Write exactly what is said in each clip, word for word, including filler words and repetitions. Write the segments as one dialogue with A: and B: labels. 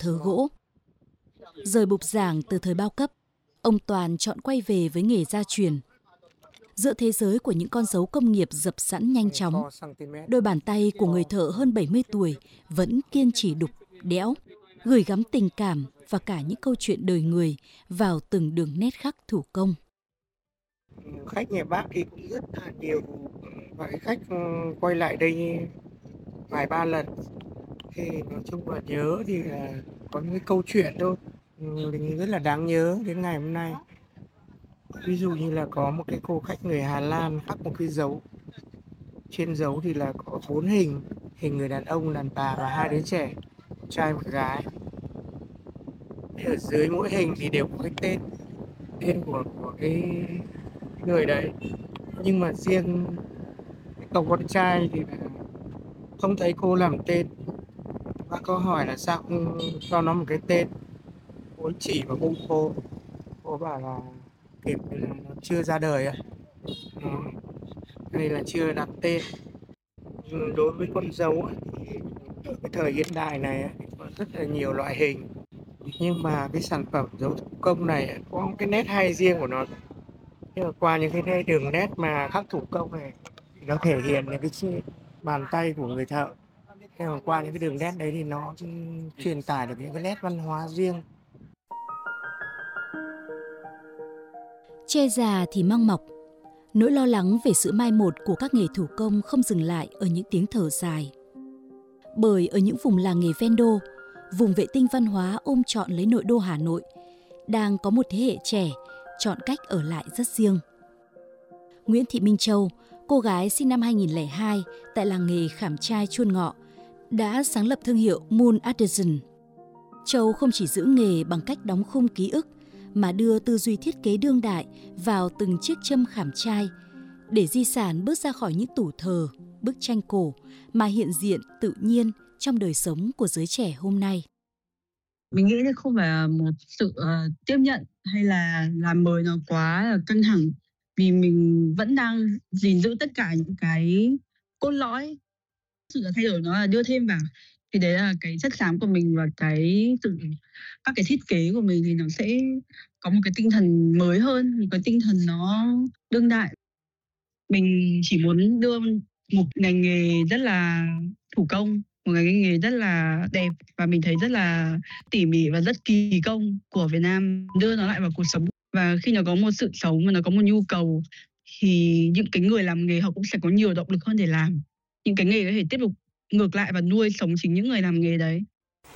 A: thớ gỗ. Rời bục giảng từ thời bao cấp, ông Toàn chọn quay về với nghề gia truyền. Giữa thế giới của những con dấu công nghiệp dập sẵn nhanh chóng, đôi bàn tay của người thợ hơn bảy mươi tuổi vẫn kiên trì đục, đẽo, gửi gắm tình cảm và cả những câu chuyện đời người vào từng đường nét khắc thủ công.
B: Khách nhà bác thì cũng rất là nhiều, và khách quay lại đây vài ba lần. Thì nói chung là nhớ thì là có những cái câu chuyện thôi, mình rất là đáng nhớ đến ngày hôm nay. Ví dụ như là có một cái cô khách người Hà Lan khắc một cái dấu. Trên dấu thì là có bốn hình, hình người đàn ông, đàn bà và hai đứa trẻ, một trai một gái. Ở dưới mỗi hình thì đều có cái tên, tên của, của cái người đấy. Nhưng mà riêng cái cậu con trai thì không thấy cô làm tên. Bác có hỏi là sao không cho nó một cái tên. Cô chỉ vào bụng cô. Cô bảo là kịp là nó chưa ra đời ạ. Ừ. Đây là chưa đặt tên. Đối với con dấu thì ở cái thời hiện đại này có rất là nhiều loại hình. Nhưng mà cái sản phẩm dấu thủ công này có cái nét hay riêng của nó. Nhưng mà qua những cái đường nét mà khắc thủ công này, nó thể hiện những cái bàn tay của người thợ. Nhưng mà qua những cái đường nét đấy thì nó truyền tải được những cái nét văn hóa riêng.
A: Tre già thì măng mọc. Nỗi lo lắng về sự mai một của các nghề thủ công không dừng lại ở những tiếng thở dài. Bởi ở những vùng làng nghề ven đô, vùng vệ tinh văn hóa ôm trọn lấy nội đô Hà Nội, đang có một thế hệ trẻ chọn cách ở lại rất riêng. Nguyễn Thị Minh Châu, cô gái sinh năm hai nghìn không trăm lẻ hai tại làng nghề khảm trai Chuôn Ngọ, đã sáng lập thương hiệu Moon Artisan. Châu không chỉ giữ nghề bằng cách đóng khung ký ức, mà đưa tư duy thiết kế đương đại vào từng chiếc châm khảm trai, để di sản bước ra khỏi những tủ thờ, bức tranh cổ mà hiện diện tự nhiên trong đời sống của giới trẻ hôm nay.
C: Mình nghĩ đây không phải là một sự uh, tiếp nhận hay là làm mời nó quá là căng thẳng, vì mình vẫn đang gìn giữ tất cả những cái cốt lõi. Sự thay đổi nó là đưa thêm vào, thì đấy là cái chất xám của mình, và cái sự các cái thiết kế của mình thì nó sẽ có một cái tinh thần mới hơn, một cái tinh thần nó đương đại. Mình chỉ muốn đưa một ngành nghề rất là thủ công, một ngành nghề rất là đẹp và mình thấy rất là tỉ mỉ và rất kỳ công của Việt Nam, đưa nó lại vào cuộc sống. Và khi nó có một sự sống và nó có một nhu cầu thì những cái người làm nghề họ cũng sẽ có nhiều động lực hơn để làm. Những cái nghề có thể tiếp tục ngược lại và nuôi sống chính những người làm nghề đấy.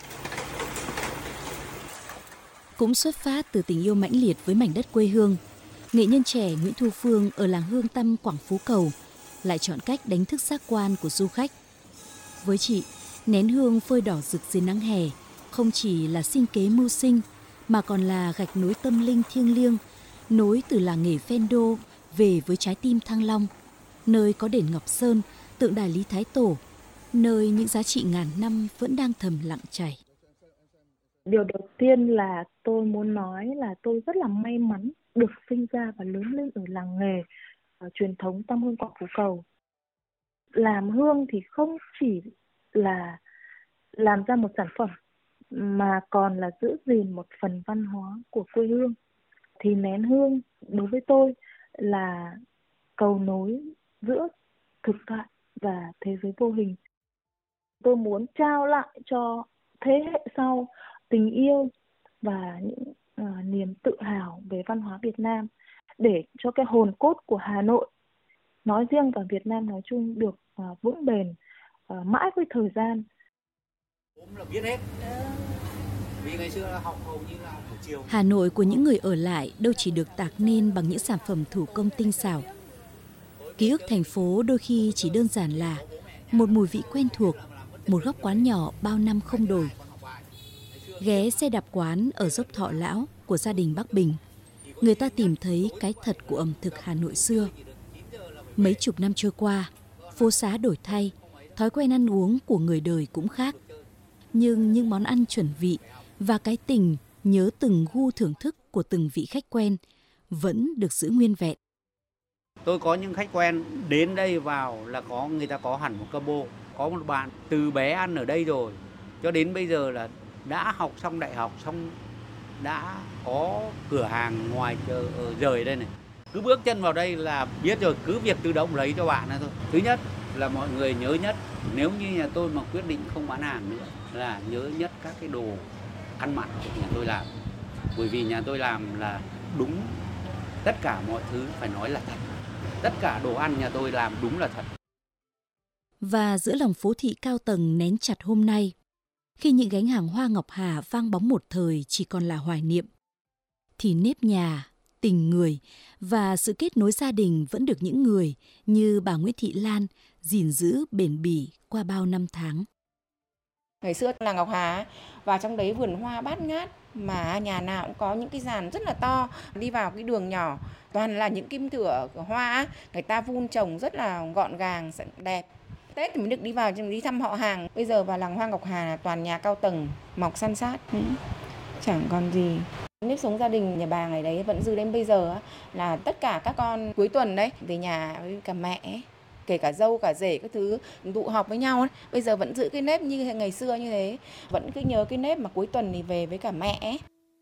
A: Cũng xuất phát từ tình yêu mãnh liệt với mảnh đất quê hương, nghệ nhân trẻ Nguyễn Thu Phương ở làng Hương Tâm, Quảng Phú Cầu lại chọn cách đánh thức giác quan của du khách. Với chị, nén hương phơi đỏ rực dưới nắng hè không chỉ là sinh kế mưu sinh, mà còn là gạch nối tâm linh thiêng liêng, nối từ làng nghề ven đô về với trái tim Thăng Long, nơi có đền Ngọc Sơn, tượng đài Lý Thái Tổ, nơi những giá trị ngàn năm vẫn đang thầm lặng chảy.
D: Điều đầu tiên là tôi muốn nói là tôi rất là may mắn được sinh ra và lớn lên ở làng nghề ở truyền thống Tam Hương Quảng Phú Cầu. Làm hương thì không chỉ là làm ra một sản phẩm mà còn là giữ gìn một phần văn hóa của quê hương. Thì nén hương đối với tôi là cầu nối giữa thực tại và thế giới vô hình. Tôi muốn trao lại cho thế hệ sau tình yêu và những uh, niềm tự hào về văn hóa Việt Nam, để cho cái hồn cốt của Hà Nội nói riêng và Việt Nam nói chung được uh, vững bền uh, mãi với thời gian.
A: Hà Nội của những người ở lại đâu chỉ được tạc nên bằng những sản phẩm thủ công tinh xảo. Ký ức thành phố đôi khi chỉ đơn giản là một mùi vị quen thuộc, một góc quán nhỏ bao năm không đổi. Ghé xe đạp quán ở dốc Thọ Lão của gia đình Bắc Bình, người ta tìm thấy cái thật của ẩm thực Hà Nội xưa. Mấy chục năm trôi qua, phố xá đổi thay, thói quen ăn uống của người đời cũng khác. Nhưng những món ăn chuẩn vị và cái tình nhớ từng gu thưởng thức của từng vị khách quen vẫn được giữ nguyên vẹn.
E: Tôi có những khách quen đến đây vào là có người ta có hẳn một combo, có một bạn từ bé ăn ở đây rồi cho đến bây giờ là đã học xong đại học, xong đã có cửa hàng ngoài chờ rời đây này. Cứ bước chân vào đây là biết rồi, cứ việc tự động lấy cho bạn thôi. Thứ nhất là mọi người nhớ nhất, nếu như nhà tôi mà quyết định không bán hàng nữa, là nhớ nhất các cái đồ ăn mặn của nhà tôi làm. Bởi vì nhà tôi làm là đúng, tất cả mọi thứ phải nói là thật. Tất cả đồ ăn nhà tôi làm đúng là thật.
A: Và giữa lòng phố thị cao tầng nén chặt hôm nay, khi những gánh hàng hoa ngọc hà vang bóng một thời chỉ còn là hoài niệm, thì nếp nhà, tình người và sự kết nối gia đình vẫn được những người như bà Nguyễn Thị Lan gìn giữ bền bỉ qua bao năm tháng.
F: Ngày xưa là Ngọc Hà và trong đấy vườn hoa bát ngát, mà nhà nào cũng có những cái giàn rất là to, đi vào cái đường nhỏ toàn là những kim thửa hoa, người ta vun trồng rất là gọn gàng, đẹp. Tết thì mới được đi vào đi thăm họ hàng. Bây giờ vào làng hoa Ngọc Hà là toàn nhà cao tầng mọc san sát, chẳng còn gì. Nếp sống gia đình nhà bà ngày đấy vẫn giữ đến bây giờ, là tất cả các con cuối tuần đấy về nhà với cả mẹ, kể cả dâu cả rể các thứ tụ họp với nhau ấy. Bây giờ vẫn giữ cái nếp như ngày xưa như thế, vẫn cứ nhớ cái nếp mà cuối tuần thì về với cả mẹ.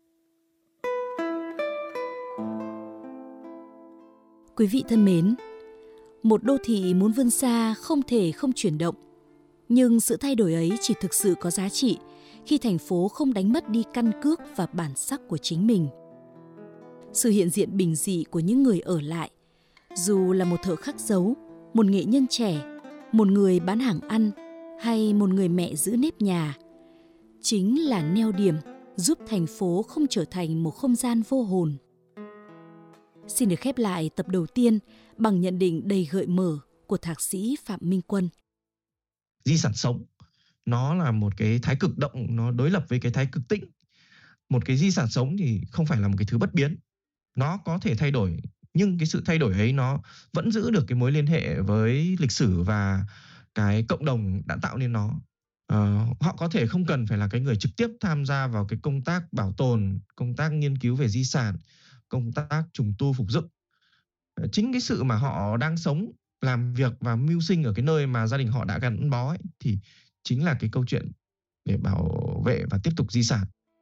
A: Quý vị thân mến, một đô thị muốn vươn xa không thể không chuyển động, nhưng sự thay đổi ấy chỉ thực sự có giá trị khi thành phố không đánh mất đi căn cước và bản sắc của chính mình. Sự hiện diện bình dị của những người ở lại, dù là một thợ khắc dấu, một nghệ nhân trẻ, một người bán hàng ăn hay một người mẹ giữ nếp nhà, chính là neo điểm giúp thành phố không trở thành một không gian vô hồn. Xin được khép lại tập đầu tiên bằng nhận định đầy gợi mở của thạc sĩ Phạm Minh Quân.
G: Di sản sống, nó là một cái thái cực động, nó đối lập với cái thái cực tĩnh. Một cái di sản sống thì không phải là một cái thứ bất biến. Nó có thể thay đổi, nhưng cái sự thay đổi ấy nó vẫn giữ được cái mối liên hệ với lịch sử và cái cộng đồng đã tạo nên nó. Ờ, họ có thể không cần phải là cái người trực tiếp tham gia vào cái công tác bảo tồn, công tác nghiên cứu về di sản, công tác trùng tu phục dựng. Chính cái sự mà họ đang sống, làm việc và mưu sinh ở cái nơi mà gia đình họ đã gắn bó ấy, thì chính là cái câu chuyện để bảo vệ và tiếp tục di sản.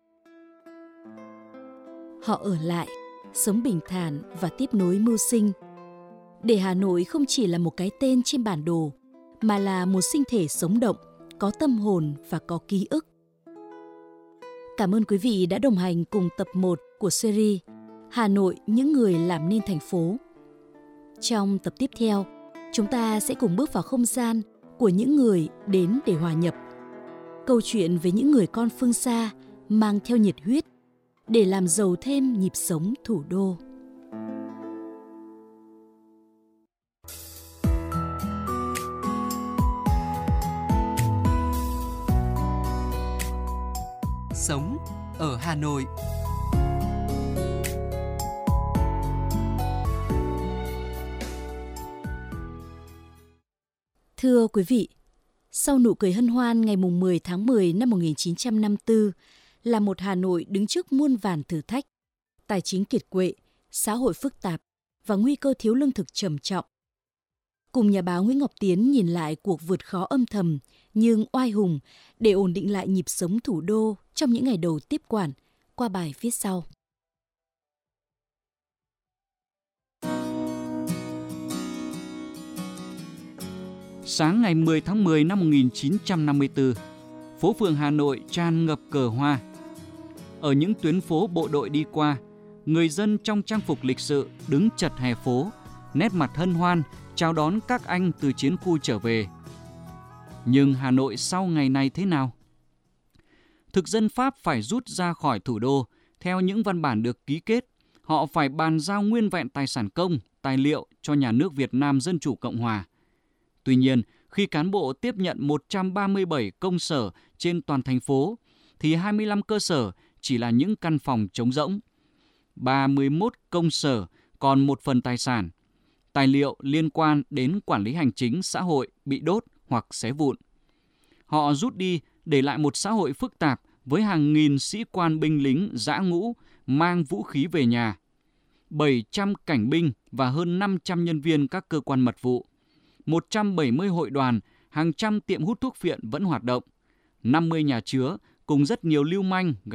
A: Họ ở lại, sống bình thản và tiếp nối mưu sinh. Để Hà Nội không chỉ là một cái tên trên bản đồ, mà là một sinh thể sống động, có tâm hồn và có ký ức. Cảm ơn quý vị đã đồng hành cùng tập một của series Hà Nội, những người làm nên thành phố. Trong tập tiếp theo, chúng ta sẽ cùng bước vào không gian của những người đến để hòa nhập. Câu chuyện về những người con phương xa mang theo nhiệt huyết để làm giàu thêm nhịp sống thủ đô.
H: Sống ở Hà Nội.
A: Thưa quý vị, sau nụ cười hân hoan ngày mười tháng mười năm một nghìn chín trăm năm mươi tư là một Hà Nội đứng trước muôn vàn thử thách, tài chính kiệt quệ, xã hội phức tạp và nguy cơ thiếu lương thực trầm trọng. Cùng nhà báo Nguyễn Ngọc Tiến nhìn lại cuộc vượt khó âm thầm nhưng oai hùng để ổn định lại nhịp sống thủ đô trong những ngày đầu tiếp quản qua bài viết sau.
I: Sáng ngày mười tháng mười năm một nghìn chín trăm năm mươi tư, phố phường Hà Nội tràn ngập cờ hoa. Ở những tuyến phố bộ đội đi qua, người dân trong trang phục lịch sự đứng chật hè phố, nét mặt hân hoan chào đón các anh từ chiến khu trở về. Nhưng Hà Nội sau ngày này thế nào? Thực dân Pháp phải rút ra khỏi thủ đô. Theo những văn bản được ký kết, họ phải bàn giao nguyên vẹn tài sản công, tài liệu cho nhà nước Việt Nam Dân Chủ Cộng Hòa. Tuy nhiên, khi cán bộ tiếp nhận một trăm ba mươi bảy công sở trên toàn thành phố, thì hai mươi lăm cơ sở chỉ là những căn phòng trống rỗng. ba mươi mốt công sở còn một phần tài sản. Tài liệu liên quan đến quản lý hành chính xã hội bị đốt hoặc xé vụn. Họ rút đi để lại một xã hội phức tạp với hàng nghìn sĩ quan binh lính dã ngũ mang vũ khí về nhà, bảy trăm cảnh binh và hơn năm trăm nhân viên các cơ quan mật vụ, một trăm bảy mươi hội đoàn, hàng trăm tiệm hút thuốc phiện vẫn hoạt động, năm mươi nhà chứa cùng rất nhiều lưu manh